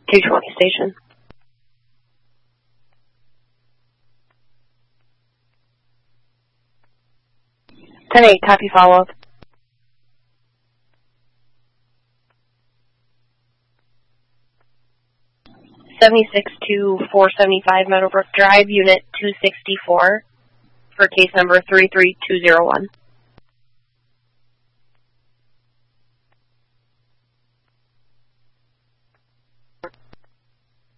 220 station. 10-8, copy follow-up. 76 to 475 Meadowbrook Drive, Unit 264, for case number 33201.